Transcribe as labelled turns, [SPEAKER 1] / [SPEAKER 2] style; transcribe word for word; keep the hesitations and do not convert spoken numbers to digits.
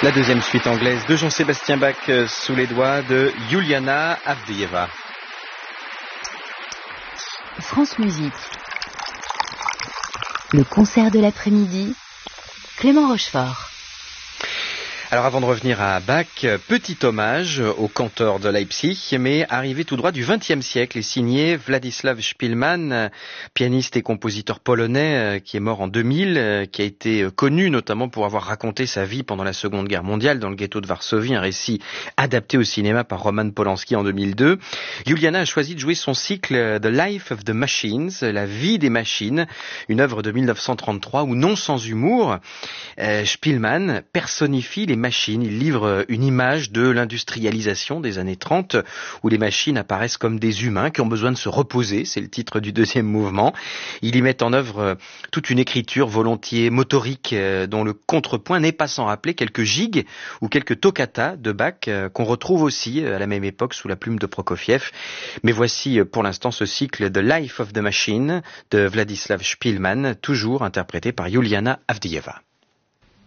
[SPEAKER 1] La deuxième suite anglaise de Jean-Sébastien Bach sous les doigts de Juliana Avdieva.
[SPEAKER 2] France Musique. Le concert de l'après-midi, Clément Rochefort.
[SPEAKER 1] Alors avant de revenir à Bach, petit hommage au cantor de Leipzig, mais arrivé tout droit du vingtième siècle et signé Władysław Szpilman, pianiste et compositeur polonais qui est mort en deux mille, qui a été connu notamment pour avoir raconté sa vie pendant la Seconde Guerre mondiale dans le ghetto de Varsovie, un récit adapté au cinéma par Roman Polanski en deux mille deux. Juliana a choisi de jouer son cycle The Life of the Machines, la vie des machines, une œuvre de mille neuf cent trente-trois où non sans humour, euh, Szpilman personnifie les machines. Il livre une image de l'industrialisation des années trente où les machines apparaissent comme des humains qui ont besoin de se reposer, c'est le titre du deuxième mouvement. Il y met en œuvre toute une écriture volontiers motorique dont le contrepoint n'est pas sans rappeler quelques gigues ou quelques toccatas de Bach qu'on retrouve aussi à la même époque sous la plume de Prokofiev. Mais voici pour l'instant ce cycle The Life of the Machine de Władysław Szpilman, toujours interprété par Juliana Avdieva.